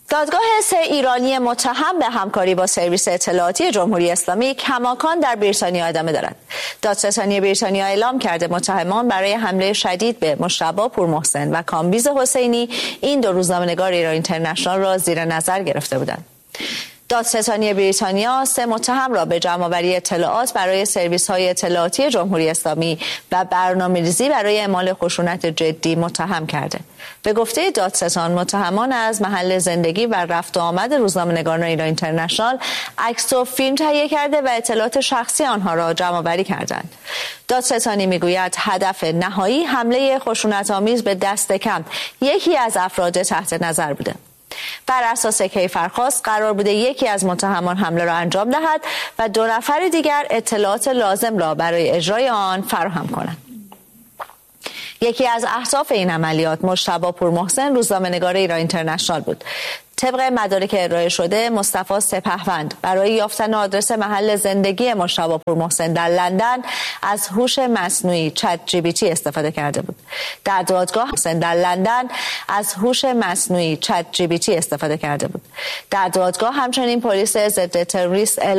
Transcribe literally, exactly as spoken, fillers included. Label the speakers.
Speaker 1: دادگاه سه ایرانی متهم به همکاری با سرویس اطلاعاتی جمهوری اسلامی کماکان در بریتانیا ادامه دارد. دادستانی بریتانیا اعلام کرده متهمان برای حمله شدید به مجتبی پورمحسن و کامبیز حسینی این دو روزنامه‌نگار ایران اینترنشنال را زیر نظر گرفته بودند. دادستانی بریتانیا سه متهم را به جمع‌آوری اطلاعات برای سرویس‌های اطلاعاتی جمهوری اسلامی و برنامه‌ریزی برای اعمال خشونت جدی متهم کرده. به گفته دادستان، متهمان از محل زندگی و رفت و آمد روزنامه‌نگاران ایران اینترنشنال عکس و فیلم تهیه کرده و اطلاعات شخصی آنها را جمع‌آوری کردند. دادستانی میگوید هدف نهایی حمله خشونت‌آمیز به دست کم یکی از افراد تحت نظر بوده. بر اساس کیفرخواست قرار بوده یکی از متهمان حمله را انجام دهد و دو نفر دیگر اطلاعات لازم را برای اجرای آن فراهم کنند. یکی از اهداف این عملیات مجتبی پورمحسن روزنامه‌نگار ایران اینترنشنال بود. طبق مدارک ارائه شده، مصطفی سپهوند برای یافتن آدرس محل زندگی مجتبی پورمحسن در لندن از هوش مصنوعی چت جی پی تی استفاده کرده بود. در دادگاه در لندن از هوش مصنوعی چت جی پی تی استفاده کرده بود. در دادگاه همچنین پلیس ضد تروریست